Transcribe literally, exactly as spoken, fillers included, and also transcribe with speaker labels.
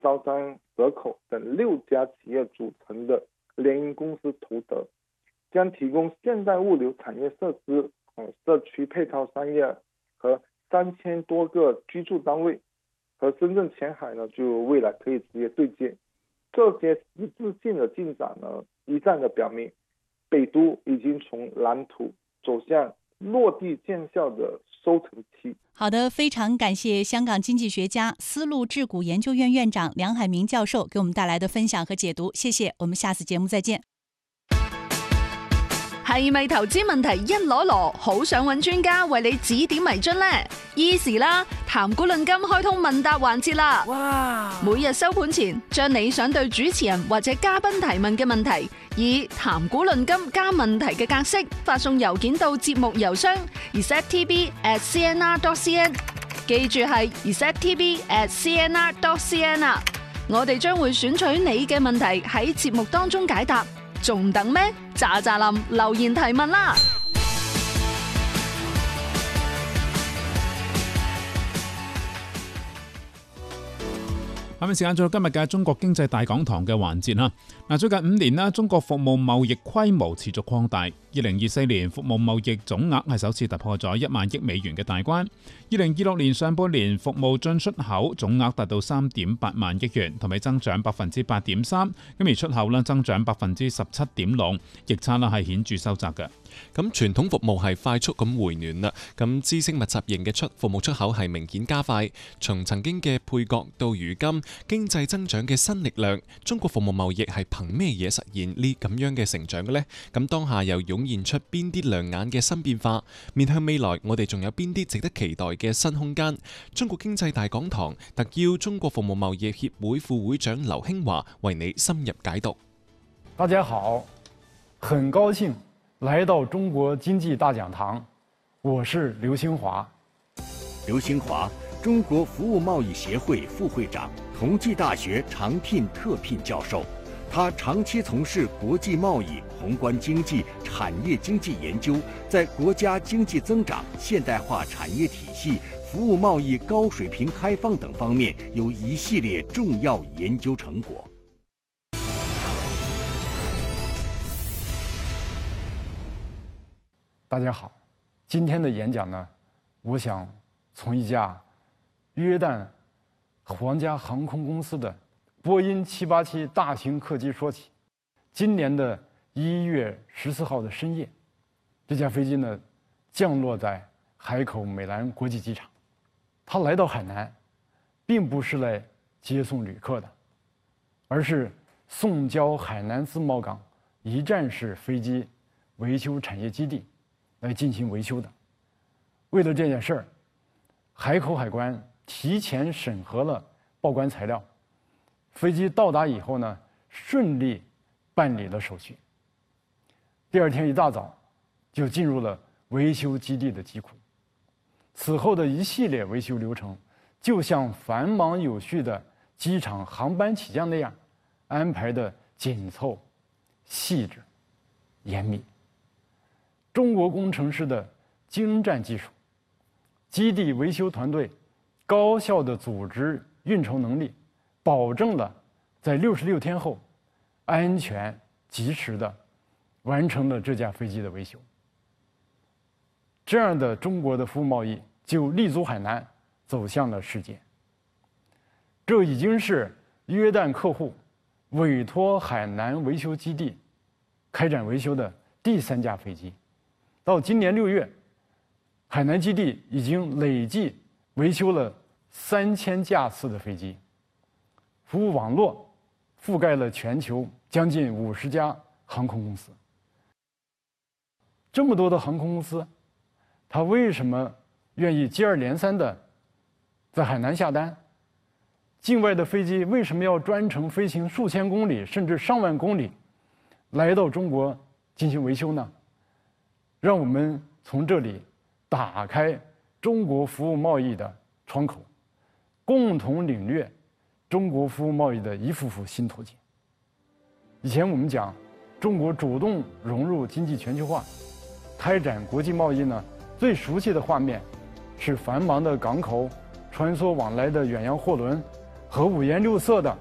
Speaker 1: 招商蛇口等六家企业组成的联营公司投得，将提供现代物流产业设施、社区配套商业和三千多个居住单位，和深圳前海呢就未来可以直接对接。这些实质性的进展呢，一再的表明，北都已经从蓝图走向落地见效的收成期。
Speaker 2: 好的，非常感谢香港经济学家、丝路智谷研究院院长梁海明教授给我们帶來的分享和解讀，謝謝，我們下次節目再見。
Speaker 3: 係咪投資問題一籮籮，好想揾專家為你指點迷津呢？ Easy 啦，談古論今開通問答環節啦！哇！每日收盤前，將你想對主持人或者嘉賓提問嘅問題，以談古論今加問題嘅格式發送郵件到節目郵箱 z e t t b at c n r dot c n， 記住係 z e t t b at c n r dot c n 啊！我哋將會選取你嘅問題喺節目當中解答。仲等咩？喳喳林留言提問啦！
Speaker 4: 下面時間做到今日嘅中國經濟大講堂嘅環節啦。嗱，最近五年啦，中國服務貿易規模持續擴大。二零二四年服務貿易總額係首次突破咗一萬億美元嘅大關。二零二六年上半年服務進出口總額達到三點八萬億元，同比增長百分之八點三。咁而出口咧增長百分之十七點六，逆差啦係顯著收窄嘅。
Speaker 5: 咁傳統服務係快速咁回暖啦，咁知識密集型嘅出服務出口係明顯加快。從曾經嘅配角到如今經濟增長嘅新力量，中國服務貿易係憑咩嘢實現呢咁樣嘅成長嘅呢？咁當下又湧現出邊啲亮眼嘅新變化？面向未來，我哋仲有邊啲值得期待嘅新空間？中國經濟大講堂特邀中國服務貿易協會副會長劉興華為你深入解讀。
Speaker 6: 大家好，很高興來到中國經濟大講堂，我是劉興華。
Speaker 7: 劉興華，中國服務貿易協會副會長，同濟大學常聘特聘教授。他長期從事國際貿易、宏觀經濟、產業經濟研究，在國家經濟增長、現代化產業體系、服務貿易高水平開放等方面有一系列重要研究成果。
Speaker 6: 大家好，今天的演講呢，我想從一架約旦皇家航空公司的波音七八七大型客機說起。今年的一月十四號的深夜，這架飛機呢降落在海口美蘭國際機場。它來到海南，並不是來接送旅客的，而是送交海南自貿港一站式飛機維修產業基地來進行維修的。為了這件事，海口海關提前審核了報關材料。飛機到達以後呢，順利辦理了手續。第二天一大早，就進入了維修基地的機庫。此後的一系列維修流程，就像繁忙有序的機場航班起降那樣，安排的緊湊、細緻、嚴密。中國工程師的精湛技術，基地維修團隊高效的組織運籌能力，保證了在六十六天後，安全及時的完成了這架飛機的維修。這樣的中國的服務貿易就立足海南，走向了世界。這已經是約旦客戶委託海南維修基地開展維修的第三架飛機。到今年六月，海南基地已經累計維修了三千架次的飛機，服務網絡覆蓋了全球將近五十家航空公司。這麼多的航空公司，他為什麼願意接二連三的在海南下單？境外的飛機為什麼要專程飛行數千公里甚至上萬公里來到中國進行維修呢？讓我們從這裡打開中國服務貿易的窗口，共同領略中國服務貿易的一幅幅新圖景。以前我們講，中國主動融入經濟全球化，開展國際貿易呢，最熟悉的畫面是繁忙的港口、穿梭往來的遠洋貨輪和五颜六色的